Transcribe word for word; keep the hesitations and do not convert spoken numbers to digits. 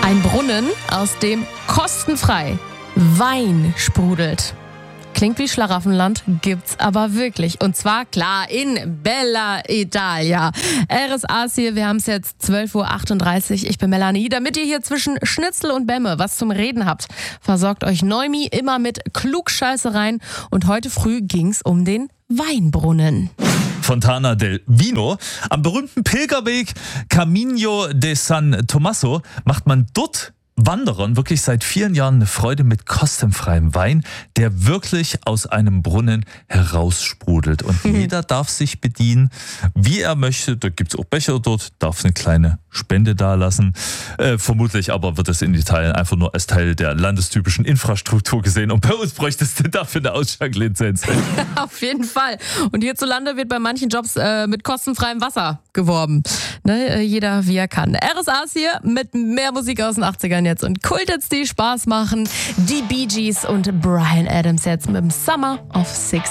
Ein Brunnen, aus dem kostenfrei Wein sprudelt. Klingt wie Schlaraffenland, gibt's aber wirklich. Und zwar, klar, in Bella Italia. R S A's hier, wir haben es jetzt zwölf Uhr achtunddreißig. Ich bin Melanie. Damit ihr hier zwischen Schnitzel und Bämme was zum Reden habt, versorgt euch Neumi immer mit Klugscheißereien. Und heute früh ging's um den Weinbrunnen. Fontana del Vino. Am berühmten Pilgerweg Camino de San Tommaso macht man dort Wanderern wirklich seit vielen Jahren eine Freude mit kostenfreiem Wein, der wirklich aus einem Brunnen heraussprudelt. Und mhm. jeder darf sich bedienen, wie er möchte. Da gibt es auch Becher dort, darf eine kleine Spende dalassen. Äh, vermutlich aber wird es in Italien einfach nur als Teil der landestypischen Infrastruktur gesehen. Und bei uns bräuchtest du dafür eine Ausschanklizenz. Auf jeden Fall. Und hierzulande wird bei manchen Jobs äh, mit kostenfreiem Wasser geworben. Ne? Jeder wie er kann. R S A's hier mit mehr Musik aus den achtzigern jetzt und Kulthits, die Spaß machen. Die Bee Gees und Bryan Adams jetzt mit dem Summer of sixty.